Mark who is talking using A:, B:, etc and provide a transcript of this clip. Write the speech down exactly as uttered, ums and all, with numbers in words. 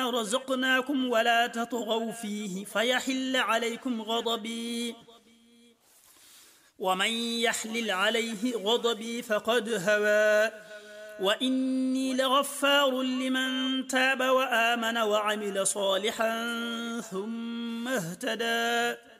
A: مما رزقناكم ولا تطغوا فيه فيحل عليكم غضبي ومن يحلل عليه غضبي فقد هوى وإني لغفار لمن تاب وآمن وعمل صالحا ثم اهتدى